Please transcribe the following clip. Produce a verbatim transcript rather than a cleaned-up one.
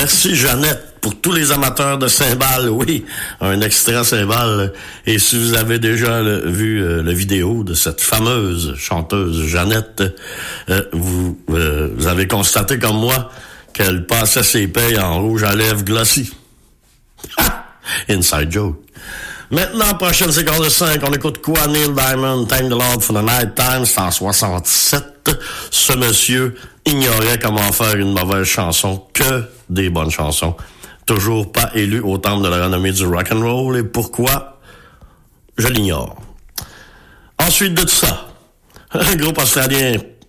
Merci Jeannette pour tous les amateurs de cymbales. Oui, un extrait cymbale. Et si vous avez déjà le, vu euh, la vidéo de cette fameuse chanteuse Jeannette, euh, vous, euh, vous avez constaté comme moi qu'elle passait ses payes en rouge à lèvres glossy. Inside joke. Maintenant, prochaine séquence de cinq, on écoute quoi? Neil Diamond, Thank the Lord for the Night Time, c'est en soixante-sept. Ce monsieur ignorait comment faire une mauvaise chanson, que des bonnes chansons. Toujours pas élu au temple de la renommée du rock'n'roll. Et pourquoi? Je l'ignore. Ensuite de tout ça, un groupe australien